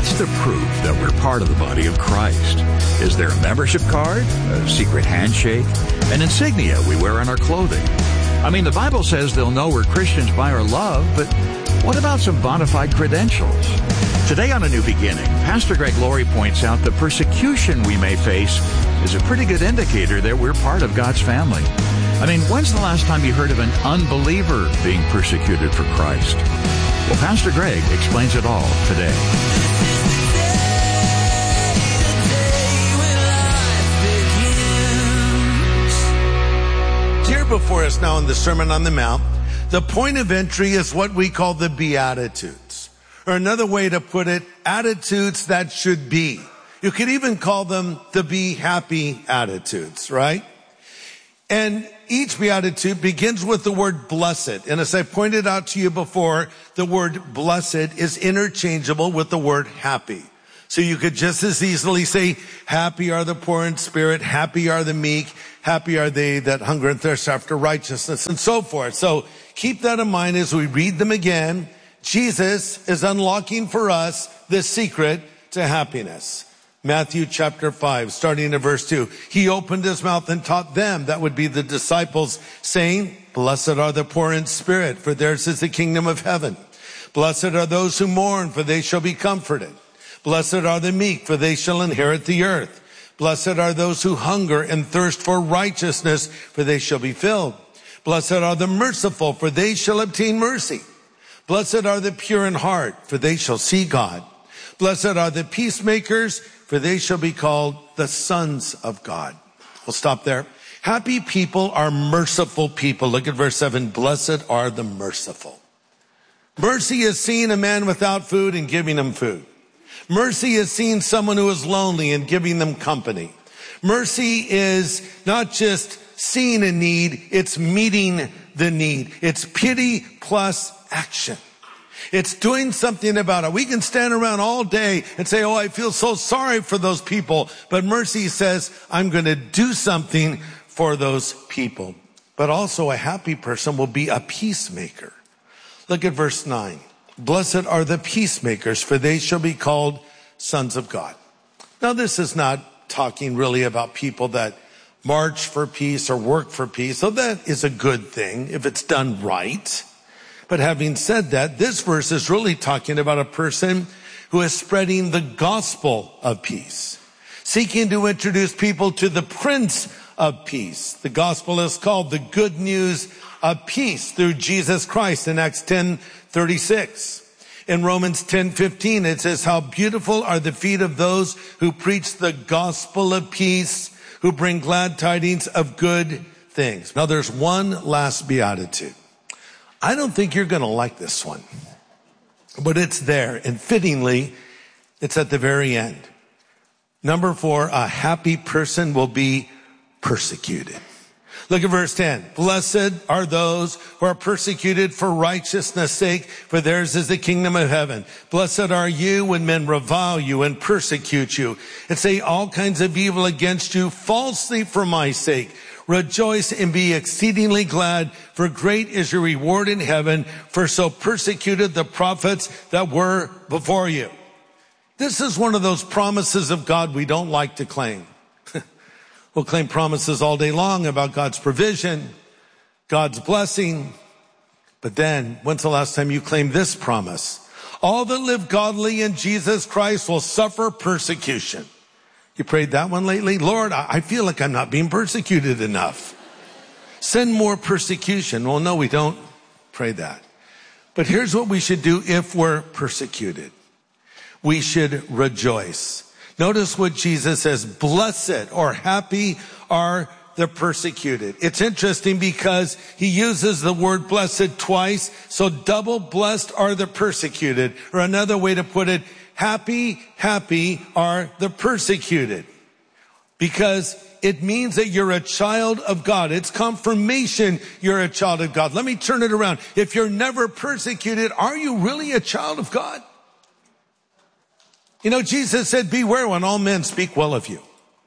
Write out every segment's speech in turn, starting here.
What's the proof that we're part of the body of Christ? Is there a membership card, a secret handshake, an insignia we wear on our clothing? I mean, the Bible says they'll know we're Christians by our love, but what about some bona fide credentials? Today on A New Beginning, Pastor Greg Laurie points out the persecution we may face is a pretty good indicator that we're part of God's family. I mean, when's the last time you heard of an unbeliever being persecuted for Christ? Well, Pastor Greg explains it all today. Here before us now in the Sermon on the Mount, the point of entry is what we call the Beatitudes. Or another way to put it, attitudes that should be. You could even call them the be happy attitudes, right? And each beatitude begins with the word blessed. And as I pointed out to you before, the word blessed is interchangeable with the word happy. So you could just as easily say, happy are the poor in spirit, happy are the meek, happy are they that hunger and thirst after righteousness, and so forth. So keep that in mind as we read them again. Jesus is unlocking for us the secret to happiness. Matthew chapter 5, starting in verse 2. He opened his mouth and taught them, that would be the disciples, saying, blessed are the poor in spirit, for theirs is the kingdom of heaven. Blessed are those who mourn, for they shall be comforted. Blessed are the meek, for they shall inherit the earth. Blessed are those who hunger and thirst for righteousness, for they shall be filled. Blessed are the merciful, for they shall obtain mercy. Blessed are the pure in heart, for they shall see God. Blessed are the peacemakers, for they shall be called the sons of God. We'll stop there. Happy people are merciful people. Look at verse 7. Blessed are the merciful. Mercy is seeing a man without food and giving him food. Mercy is seeing someone who is lonely and giving them company. Mercy is not just seeing a need, it's meeting the need. It's pity plus action. It's doing something about it. We can stand around all day and say, oh, I feel so sorry for those people. But mercy says, I'm going to do something for those people. But also a happy person will be a peacemaker. Look at verse 9. Blessed are the peacemakers, for they shall be called sons of God. Now, this is not talking really about people that march for peace or work for peace. So that is a good thing if it's done right. But having said that, this verse is really talking about a person who is spreading the gospel of peace, seeking to introduce people to the Prince of Peace. The gospel is called the good news of peace through Jesus Christ in Acts 10:36. In Romans 10:15, it says, how beautiful are the feet of those who preach the gospel of peace, who bring glad tidings of good things. Now there's one last beatitude. I don't think you're going to like this one, but it's there. And fittingly, it's at the very end. Number 4, a happy person will be persecuted. Look at verse 10. Blessed are those who are persecuted for righteousness' sake, for theirs is the kingdom of heaven. Blessed are you when men revile you and persecute you and say all kinds of evil against you falsely for my sake. Rejoice and be exceedingly glad, for great is your reward in heaven, for so persecuted the prophets that were before you. This is one of those promises of God we don't like to claim. We'll claim promises all day long about God's provision, God's blessing. But then, when's the last time you claimed this promise? All that live godly in Jesus Christ will suffer persecution. You prayed that one lately? Lord, I feel like I'm not being persecuted enough. Send more persecution. Well, no, we don't pray that. But here's what we should do if we're persecuted. We should rejoice. Notice what Jesus says, blessed or happy are the persecuted. It's interesting because he uses the word blessed twice. So double blessed are the persecuted. Or another way to put it, happy are the persecuted. Because it means that you're a child of God. It's confirmation you're a child of God. Let me turn it around. If you're never persecuted, are you really a child of God? You know, Jesus said, beware when all men speak well of you.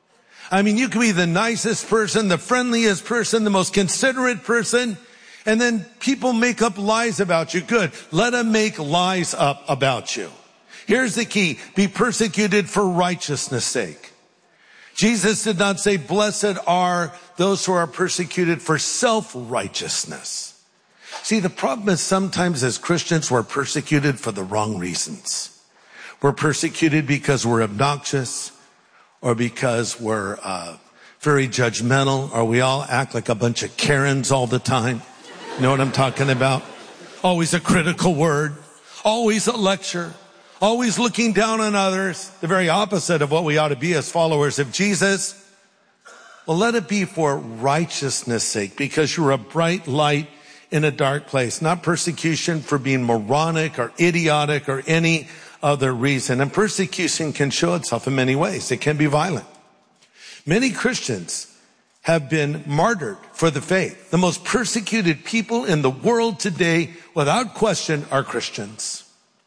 I mean, you can be the nicest person, the friendliest person, the most considerate person, and then people make up lies about you. Good. Let them make lies up about you. Here's the key. Be persecuted for righteousness' sake. Jesus did not say, blessed are those who are persecuted for self-righteousness. See, the problem is sometimes as Christians, we're persecuted for the wrong reasons. We're persecuted because we're obnoxious, or because we're very judgmental, or we all act like a bunch of Karens all the time. You know what I'm talking about? Always a critical word, always a lecture, always looking down on others, the very opposite of what we ought to be as followers of Jesus. Well, let it be for righteousness' sake, because you're a bright light in a dark place, not persecution for being moronic or idiotic or any other reason. And persecution can show itself in many ways. It can be violent. Many Christians have been martyred for the faith. The most persecuted people in the world today, without question, are Christians.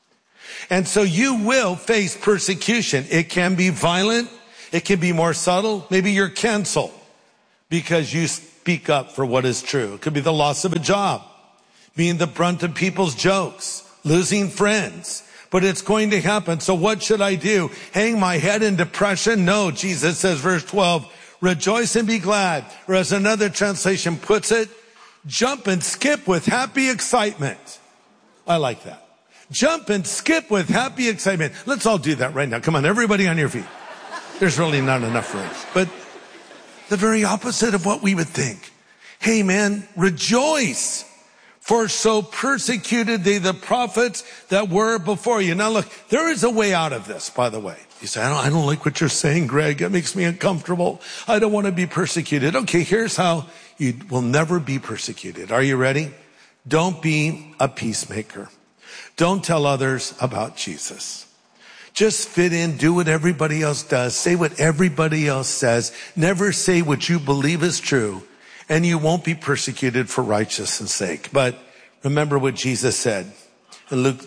And so you will face persecution. It can be violent. It can be more subtle. Maybe you're canceled because you speak up for what is true. It could be the loss of a job, being the brunt of people's jokes, losing friends. But it's going to happen. So what should I do? Hang my head in depression? No, Jesus says, verse 12, rejoice and be glad. Or as another translation puts it, jump and skip with happy excitement. I like that. Jump and skip with happy excitement. Let's all do that right now. Come on, everybody on your feet. There's really not enough room. But the very opposite of what we would think. Hey man, rejoice. For so persecuted they the prophets that were before you. Now look, there is a way out of this, by the way. You say, I don't like what you're saying, Greg. It makes me uncomfortable. I don't want to be persecuted. Okay, here's how you will never be persecuted. Are you ready? Don't be a peacemaker. Don't tell others about Jesus. Just fit in, do what everybody else does, say what everybody else says. Never say what you believe is true. And you won't be persecuted for righteousness' sake. But remember what Jesus said in Luke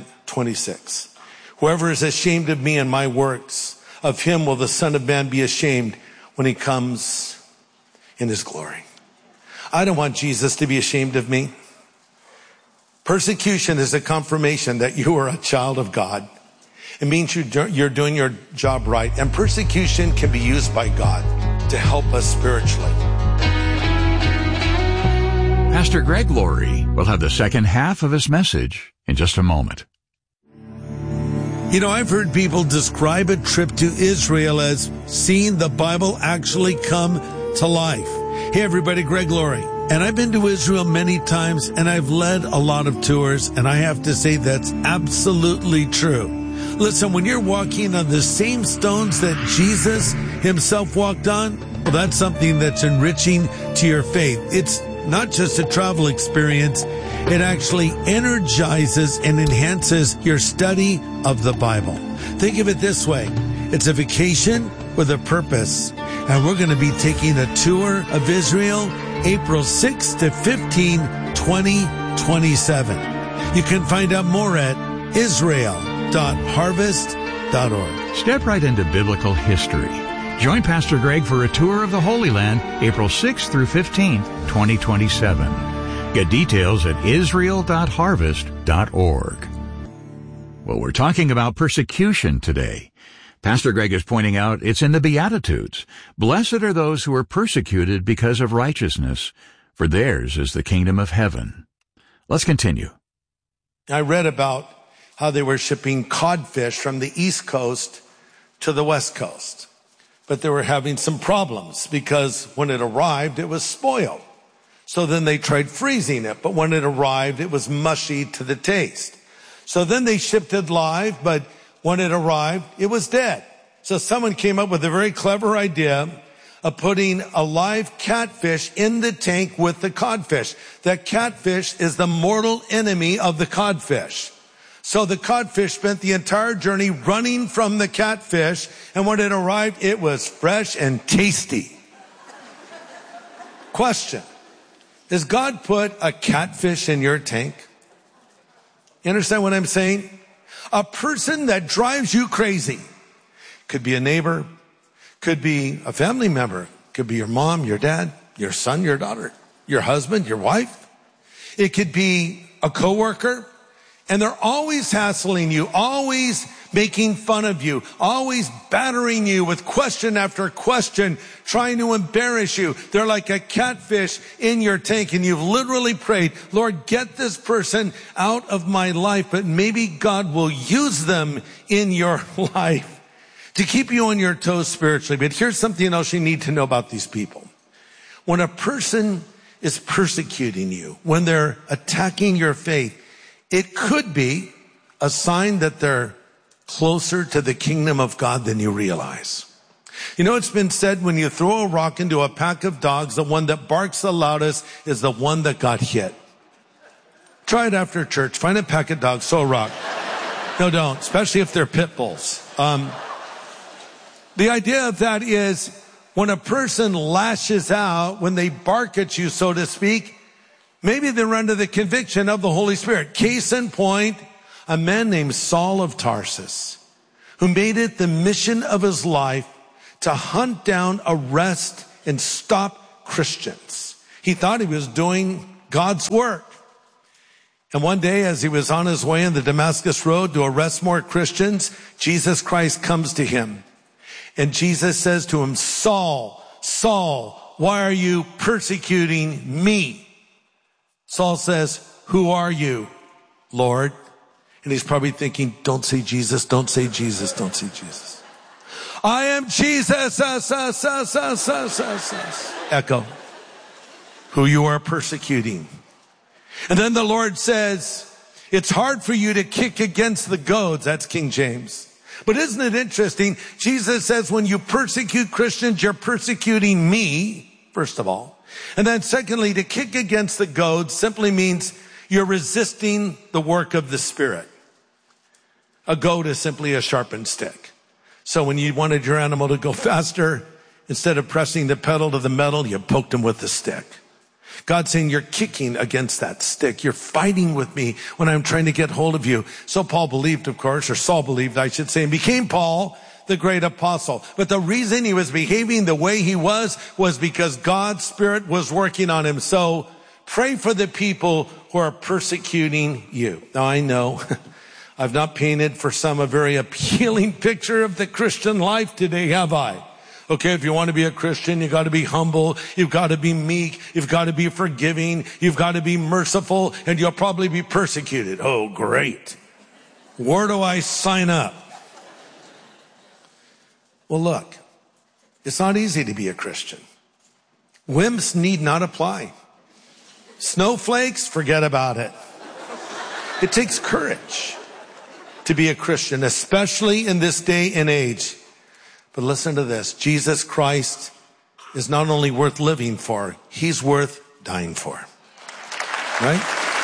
9:26. Whoever is ashamed of me and my works, of him will the Son of Man be ashamed when he comes in his glory. I don't want Jesus to be ashamed of me. Persecution is a confirmation that you are a child of God. It means you're doing your job right. And persecution can be used by God to help us spiritually. Pastor Greg Laurie will have the second half of his message in just a moment. You know, I've heard people describe a trip to Israel as seeing the Bible actually come to life. Hey everybody, Greg Laurie. And I've been to Israel many times and I've led a lot of tours, and I have to say that's absolutely true. Listen, when you're walking on the same stones that Jesus himself walked on, well, that's something that's enriching to your faith. It's not just a travel experience, it actually energizes and enhances your study of the Bible. Think of it this way. It's a vacation with a purpose. And we're going to be taking a tour of Israel April 6 to 15, 2027. You can find out more at israel.harvest.org. Step right into biblical history. Join Pastor Greg for a tour of the Holy Land, April 6th through 15th, 2027. Get details at israel.harvest.org. Well, we're talking about persecution today. Pastor Greg is pointing out it's in the Beatitudes. Blessed are those who are persecuted because of righteousness, for theirs is the kingdom of heaven. Let's continue. I read about how they were shipping codfish from the East Coast to the West Coast. But they were having some problems because when it arrived, it was spoiled. So then they tried freezing it, but when it arrived, it was mushy to the taste. So then they shipped it live, but when it arrived, it was dead. So someone came up with a very clever idea of putting a live catfish in the tank with the codfish. That catfish is the mortal enemy of the codfish. So the codfish spent the entire journey running from the catfish, and when it arrived, it was fresh and tasty. Question. Does God put a catfish in your tank? You understand what I'm saying? A person that drives you crazy. Could be a neighbor, could be a family member, could be your mom, your dad, your son, your daughter, your husband, your wife. It could be a coworker. And they're always hassling you, always making fun of you, always battering you with question after question, trying to embarrass you. They're like a catfish in your tank, and you've literally prayed, Lord, get this person out of my life, but maybe God will use them in your life to keep you on your toes spiritually. But here's something else you need to know about these people. When a person is persecuting you, when they're attacking your faith, it could be a sign that they're closer to the kingdom of God than you realize. You know, it's been said when you throw a rock into a pack of dogs, the one that barks the loudest is the one that got hit. Try it after church. Find a pack of dogs, throw a rock. No, don't, especially if they're pit bulls. The idea of that is when a person lashes out, when they bark at you, so to speak, maybe they're under the conviction of the Holy Spirit. Case in point, a man named Saul of Tarsus, who made it the mission of his life to hunt down, arrest, and stop Christians. He thought he was doing God's work. And one day, as he was on his way on the Damascus road to arrest more Christians, Jesus Christ comes to him. And Jesus says to him, Saul, Saul, why are you persecuting me? Saul says, who are you, Lord? And he's probably thinking, don't say Jesus, don't say Jesus, don't say Jesus. I am Jesus, echo, who you are persecuting. And then the Lord says, it's hard for you to kick against the goads. That's King James. But isn't it interesting? Jesus says when you persecute Christians, you're persecuting me, first of all. And then secondly, to kick against the goads simply means you're resisting the work of the Spirit. A goad is simply a sharpened stick. So when you wanted your animal to go faster, instead of pressing the pedal to the metal, you poked him with the stick. God's saying you're kicking against that stick. You're fighting with me when I'm trying to get hold of you. So Paul believed, of course, or Saul believed, I should say, and became Paul, the great apostle. But the reason he was behaving the way he was because God's Spirit was working on him. So pray for the people who are persecuting you. Now I know I've not painted for some a very appealing picture of the Christian life today, have I? Okay, if you want to be a Christian, you got to be humble, you've got to be meek, you've got to be forgiving, you've got to be merciful, and you'll probably be persecuted. Oh, great. Where do I sign up? Well, look, it's not easy to be a Christian. Wimps need not apply. Snowflakes, forget about it. It takes courage to be a Christian, especially in this day and age. But listen to this. Jesus Christ is not only worth living for, he's worth dying for. Right?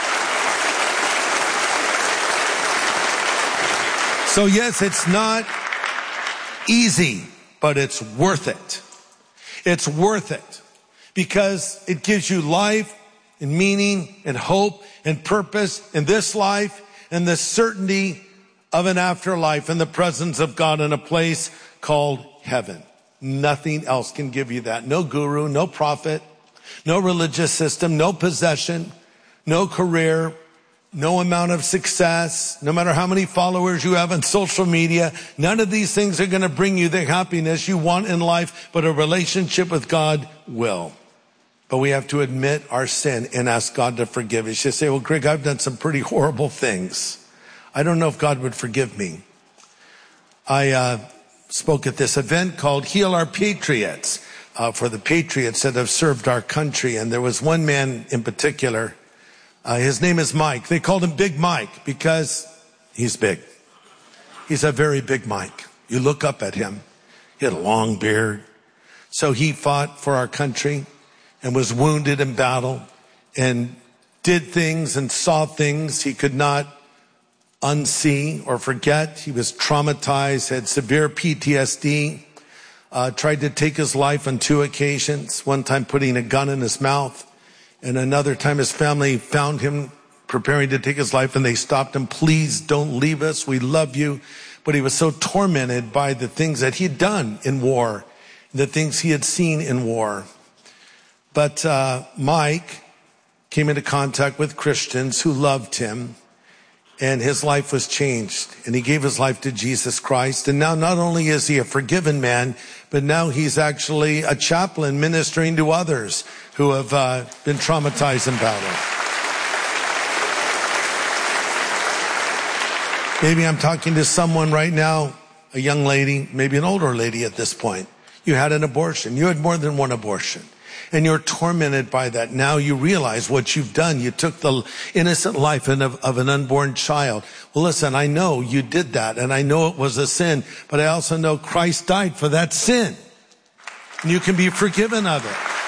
So yes, it's not easy, but it's worth it. It's worth it because it gives you life and meaning and hope and purpose in this life and the certainty of an afterlife in the presence of God in a place called heaven. Nothing else can give you that. No guru, no prophet, no religious system, no possession, no career, no amount of success, no matter how many followers you have on social media. None of these things are going to bring you the happiness you want in life, but a relationship with God will. But we have to admit our sin and ask God to forgive us. You say, well, Greg, I've done some pretty horrible things. I don't know if God would forgive me. I spoke at this event called Heal Our Patriots, for the patriots that have served our country. And there was one man in particular. His name is Mike. They called him Big Mike because he's big. He's a very big Mike. You look up at him. He had a long beard. So he fought for our country and was wounded in battle and did things and saw things he could not unsee or forget. He was traumatized, had severe PTSD, tried to take his life on 2 occasions, one time putting a gun in his mouth, and another time his family found him preparing to take his life and they stopped him. Please don't leave us. We love you. But he was so tormented by the things that he'd done in war, the things he had seen in war. But Mike came into contact with Christians who loved him. and his life was changed, and he gave his life to Jesus Christ. And now not only is he a forgiven man, but now he's actually a chaplain ministering to others who have been traumatized in battle. Maybe I'm talking to someone right now, a young lady, maybe an older lady at this point. You had an abortion. You had more than one abortion. And you're tormented by that. Now you realize what you've done. You took the innocent life of an unborn child. Well, listen, I know you did that, and I know it was a sin, but I also know Christ died for that sin. And you can be forgiven of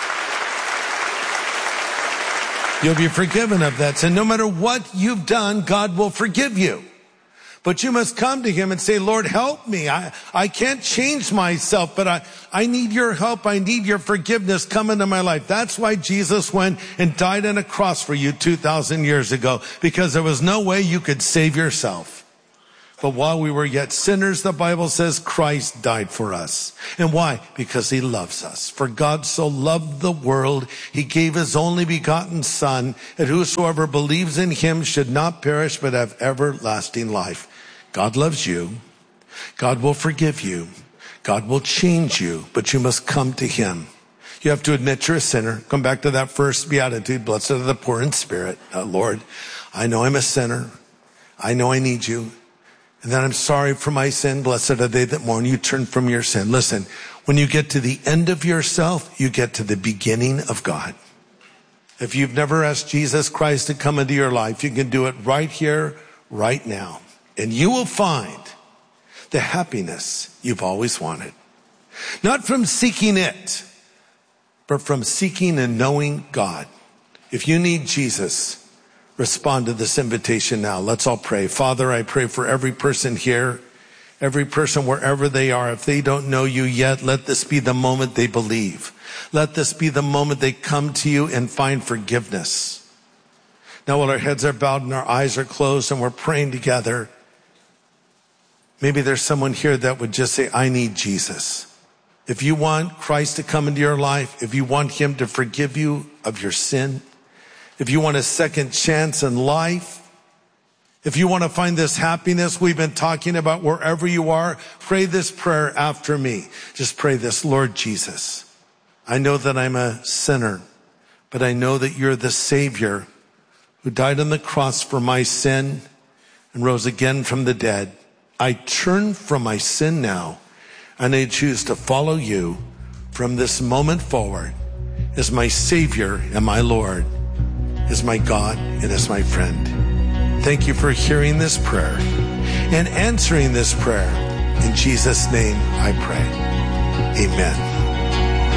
it. You'll be forgiven of that sin. No matter what you've done, God will forgive you. But you must come to him and say, Lord, help me. I can't change myself, but I need your help. I need your forgiveness. Come into my life. That's why Jesus went and died on a cross for you 2,000 years ago, because there was no way you could save yourself. But while we were yet sinners, the Bible says Christ died for us. And why? Because he loves us. For God so loved the world, he gave his only begotten Son, that whosoever believes in him should not perish, but have everlasting life. God loves you. God will forgive you. God will change you, but you must come to him. You have to admit you're a sinner. Come back to that first beatitude. Blessed are the poor in spirit. Lord, I know I'm a sinner. I know I need you. And that I'm sorry for my sin. Blessed are they that mourn. You turn from your sin. Listen, when you get to the end of yourself, you get to the beginning of God. If you've never asked Jesus Christ to come into your life, you can do it right here, right now. And you will find the happiness you've always wanted. Not from seeking it, but from seeking and knowing God. If you need Jesus, respond to this invitation now. Let's all pray. Father, I pray for every person here, every person wherever they are. If they don't know you yet, let this be the moment they believe. Let this be the moment they come to you and find forgiveness. Now, while our heads are bowed and our eyes are closed and we're praying together, maybe there's someone here that would just say, I need Jesus. If you want Christ to come into your life, if you want him to forgive you of your sin, if you want a second chance in life, if you want to find this happiness we've been talking about wherever you are, pray this prayer after me. Just pray this. Lord Jesus, I know that I'm a sinner, but I know that you're the Savior who died on the cross for my sin and rose again from the dead. I turn from my sin now, and I choose to follow you from this moment forward as my Savior and my Lord, as my God and as my friend. Thank you for hearing this prayer and answering this prayer. In Jesus' name I pray. Amen.